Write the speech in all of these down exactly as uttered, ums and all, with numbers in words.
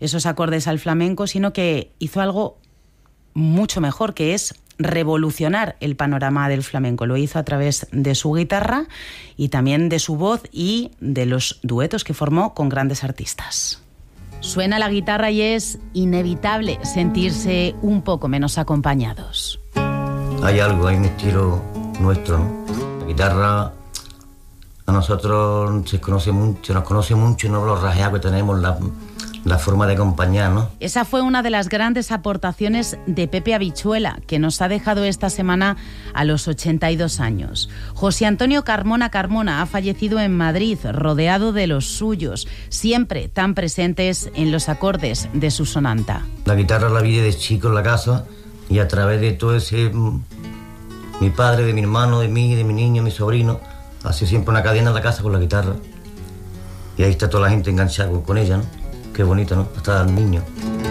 esos acordes al flamenco, sino que hizo algo mucho mejor, que es revolucionar el panorama del flamenco. Lo hizo a través de su guitarra y también de su voz y de los duetos que formó con grandes artistas. Suena la guitarra y es inevitable sentirse un poco menos acompañados. Hay algo, hay un estilo nuestro, ¿no? La guitarra a nosotros se conoce mucho, nos conoce mucho, ¿no? Los rasgueados que tenemos, la, la forma de acompañar, ¿no? Esa fue una de las grandes aportaciones de Pepe Habichuela, que nos ha dejado esta semana a los ochenta y dos años. José Antonio Carmona Carmona ha fallecido en Madrid, rodeado de los suyos, siempre tan presentes en los acordes de su sonanta. La guitarra la vi de chico en la casa y a través de todo ese... Mi padre, de mi hermano, de mí, de mi niño, mi sobrino, hace siempre una cadena en la casa con la guitarra. Y ahí está toda la gente enganchada con ella, ¿no? Qué bonito, ¿no? Hasta el niño.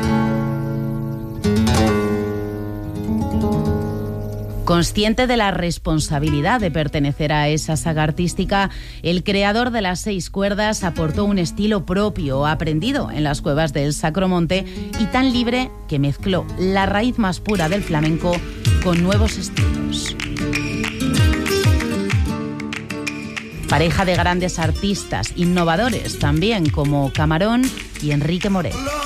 Consciente de la responsabilidad de pertenecer a esa saga artística, el creador de las seis cuerdas aportó un estilo propio, aprendido en las cuevas del Sacromonte y tan libre que mezcló la raíz más pura del flamenco con nuevos estilos. Pareja de grandes artistas, innovadores también, como Camarón y Enrique Morel.